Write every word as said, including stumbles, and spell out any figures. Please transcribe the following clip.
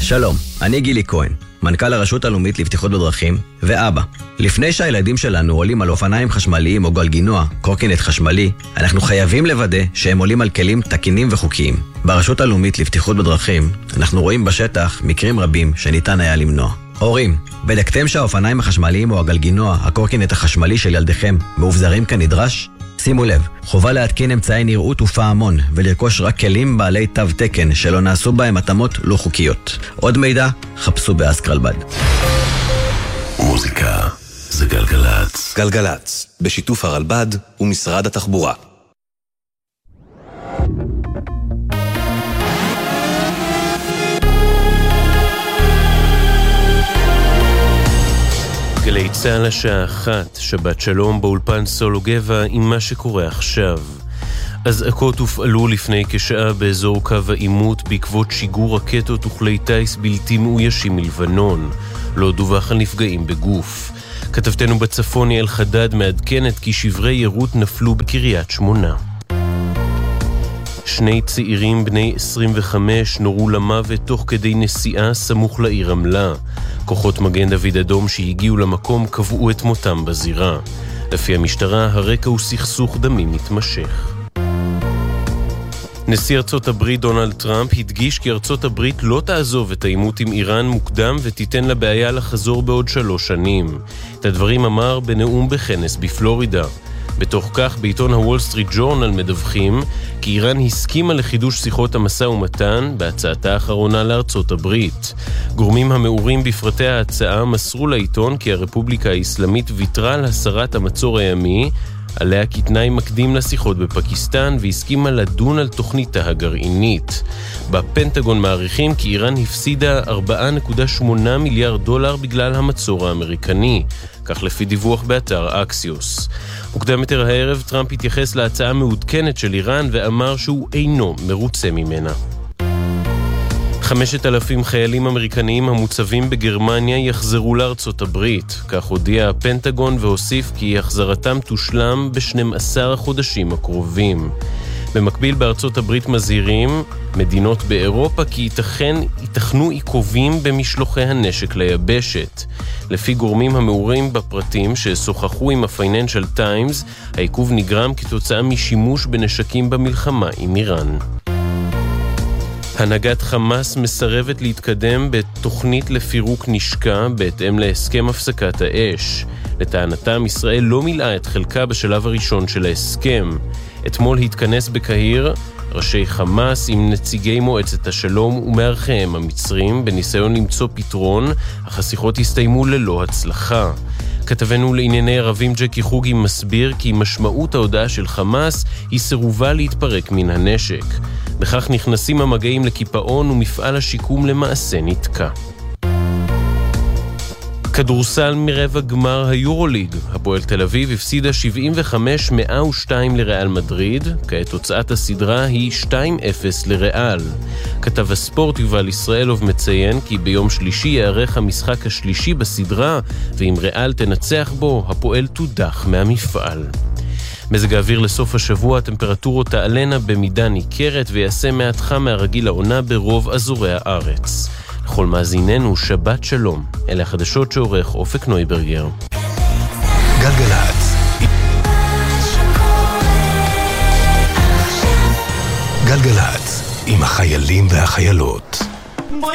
שלום, אני גילי כהן, מנכ"ל הרשות הלאומית לבטיחות בדרכים ואבא. לפני שהילדים שלנו עולים על אופניים חשמליים או גלגינוע, קורקינט חשמלי, אנחנו חייבים לוודא שהם עולים על כלים תקינים וחוקיים. ברשות הלאומית לבטיחות בדרכים אנחנו רואים בשטח מקרים רבים שניתן היה למנוע. הורים, בדקתם שהאופניים החשמליים או הגלגינוע, הקורקינט החשמלי של ילדיכם מאובזרים כנדרש? שימו לב, חובה להתקין אמצעי נראות ופעמון ולרכוש רק כלים בעלי תו תקן שלא נעשו בהם התאמות לא חוקיות. עוד מידע, חפשו באסקרלבד. מוזיקה זה גלגלץ. גלגלץ, בשיתוף הרלב"ד ומשרד התחבורה. גלי צהל השעה אחת, שבת שלום באולפן סולו גבע עם מה שקורה עכשיו. אזעקות הופעלו לפני כשעה באזור קו העימות בעקבות שיגור רקטות וכלי טייס בלתי מאוישים מלבנון. לא דווח על נפגעים בגוף. כתבתנו בצפון יעל חדד מעדכנת כי שברי ירות נפלו בקריית שמונה. שני צעירים בני עשרים וחמש נורו למוות תוך כדי נסיעה סמוך לעיר רמלה. כוחות מגן דוד אדום שהגיעו למקום קבעו את מותם בזירה. לפי המשטרה, הרקע הוא סכסוך דמים מתמשך. נשיא ארצות הברית דונלד טראמפ הדגיש כי ארצות הברית לא תעזוב את העימות עם איראן מוקדם ותיתן לה בעיה לחזור בעוד שלוש שנים. את הדברים אמר בנאום בכנס בפלורידה. בתוך כך, בעיתון הוול סטריט ג'ורנל מדווחים כי איראן הסכימה לחידוש שיחות המשא ומתן בהצעתה האחרונה לארצות הברית. גורמים המעורים בפרטי ההצעה מסרו לעיתון כי הרפובליקה האסלאמית ויתרה על הסרת המצור הימי, עליה כתנאי מקדים לשיחות בפקיסטן, והסכימה לדון על תוכניתה הגרעינית. בפנטגון מעריכים כי איראן הפסידה ארבע נקודה שמונה מיליארד דולר בגלל המצור האמריקני, כך לפי דיווח באתר אקסיוס. מוקדם יותר הערב טראמפ התייחס להצעה מעודכנת של איראן ואמר שהוא אינו מרוצה ממנה. חמשת אלפים חיילים אמריקניים המוצבים בגרמניה יחזרו לארצות הברית. כך הודיע הפנטגון והוסיף כי החזרתם תושלם ב-שנים עשר החודשים הקרובים. במקביל בארצות הברית מזהירים מדינות באירופה כי ייתכן, ייתכנו עיכובים במשלוחי הנשק ליבשת. לפי גורמים המעורים בפרטים ששוחחו עם הפייננשל טיימס, העיכוב נגרם כתוצאה משימוש בנשקים במלחמה עם איראן. הנהגת חמאס מסרבת להתקדם בתוכנית לפירוק נשקה בהתאם להסכם הפסקת האש. לטענתם, ישראל לא מילאה את חלקה בשלב הראשון של ההסכם. אתמול התכנס בקהיר ראשי חמאס עם נציגי מועצת השלום ומארחיהם המצרים בניסיון למצוא פתרון, אך השיחות הסתיימו ללא הצלחה. כתבנו לענייני ערבים ג'קי חוגי מסביר כי משמעות ההודעה של חמאס היא סירובה להתפרק מן הנשק. בכך נכנסים המגעים לקיפאון ומפעל השיקום למעשה נתקע. כדורסל מרבע גמר היורוליג. הפועל תל אביב הפסידה שבעים וחמש מאה ושתיים לריאל מדריד, כעת תוצאת הסדרה היא שתיים אפס לריאל. כתב הספורט יובל ישראלוב מציין כי ביום שלישי יערך המשחק השלישי בסדרה, ואם ריאל תנצח בו, הפועל תודח מהמפעל. מזג האוויר לסוף השבוע, הטמפרטורות תעלנה במידה ניכרת ויעשה מעט חם מהרגיל לעונה ברוב אזורי הארץ. לכל מאזיננו, שבת שלום. אלה החדשות שעורך אופק נויברגר. גלגלץ. גלגלץ, עם החיילים והחיילות.